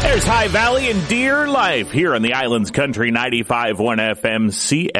There's High Valley and Deer Life here on the Islands Country 95.1 FM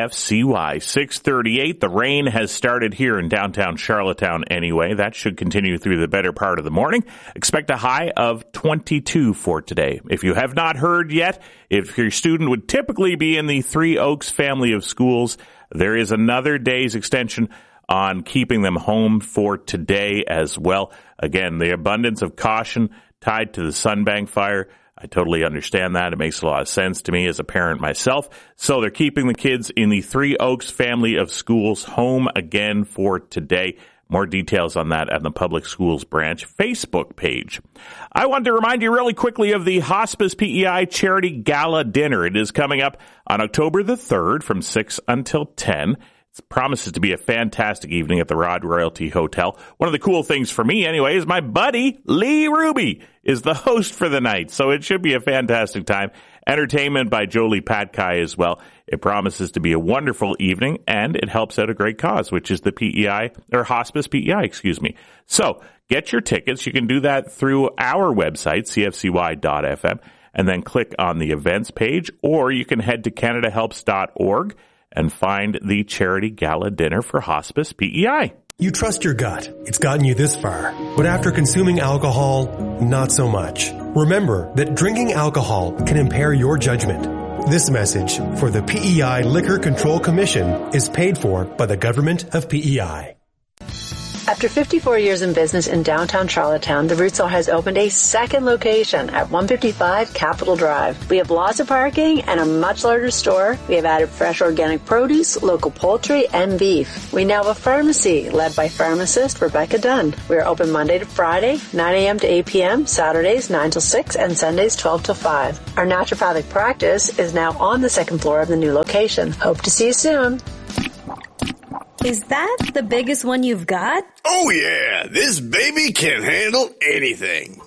CFCY 638. The rain has started here in downtown Charlottetown anyway. That should continue through the better part of the morning. Expect a high of 22 for today. If you have not heard yet, if your student would typically be in the Three Oaks family of schools, there is another day's extension on keeping them home for today as well. Again, the abundance of caution tied to the Sunbank fire. I totally understand that. It makes a lot of sense to me as a parent myself. So they're keeping the kids in the Three Oaks family of schools home again for today. More details on that at the Public Schools Branch Facebook page. I wanted to remind you really quickly of the Hospice PEI Charity Gala Dinner. It is coming up on October the 3rd from 6 until 10. It promises to be a fantastic evening at the Rod Royalty Hotel. One of the cool things for me, anyway, is my buddy Lee Ruby is the host for the night, so it should be a fantastic time. Entertainment by Jolie Patkai as well. It promises to be a wonderful evening, and it helps out a great cause, which is the PEI, or Hospice PEI, excuse me. So, get your tickets. You can do that through our website, cfcy.fm, and then click on the events page, or you can head to canadahelps.org and find the Charity Gala Dinner for Hospice PEI. You trust your gut. It's gotten you this far. But after consuming alcohol, not so much. Remember that drinking alcohol can impair your judgment. This message for the PEI Liquor Control Commission is paid for by the government of PEI. After 54 years in business in downtown Charlottetown, the Root Cell has opened a second location at 155 Capitol Drive. We have lots of parking and a much larger store. We have added fresh organic produce, local poultry, and beef. We now have a pharmacy led by pharmacist Rebecca Dunn. We are open Monday to Friday, 9 a.m. to 8 p.m., Saturdays 9 till 6, and Sundays 12 till 5. Our naturopathic practice is now on the second floor of the new location. Hope to see you soon. Is that the biggest one you've got? Oh yeah, this baby can handle anything.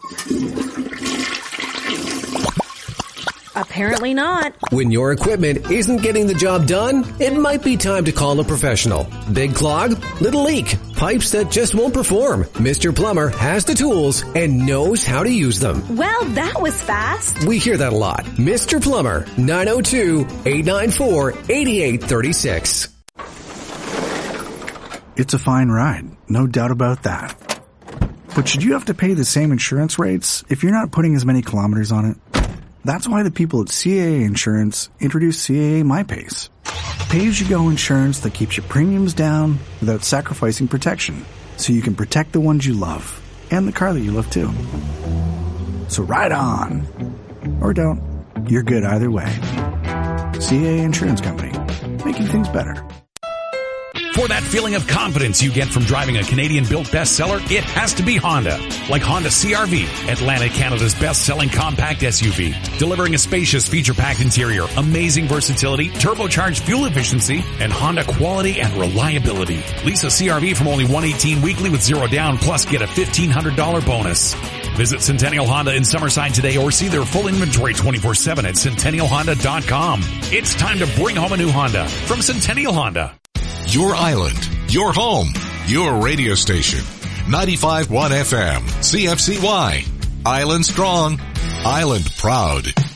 Apparently not. When your equipment isn't getting the job done, it might be time to call a professional. Big clog? Little leak? Pipes that just won't perform? Mr. Plumber has the tools and knows how to use them. Well, that was fast. We hear that a lot. Mr. Plumber, 902-894-8836. It's a fine ride, no doubt about that. But should you have to pay the same insurance rates if you're not putting as many kilometers on it? That's why the people at CAA Insurance introduced CAA MyPace. Pay-as-you-go insurance that keeps your premiums down without sacrificing protection, so you can protect the ones you love and the car that you love too. So ride on. Or don't. You're good either way. CAA Insurance Company, making things better. For that feeling of confidence you get from driving a Canadian-built bestseller, it has to be Honda. Like Honda CR-V, Atlantic Canada's best-selling compact SUV. Delivering a spacious, feature-packed interior, amazing versatility, turbocharged fuel efficiency, and Honda quality and reliability. Lease a CR-V from only $118 weekly with zero down, plus get a $1,500 bonus. Visit Centennial Honda in Summerside today or see their full inventory 24/7 at centennialhonda.com. It's time to bring home a new Honda from Centennial Honda. Your island, your home, your radio station. 95.1 FM, CFCY. Island strong, island proud.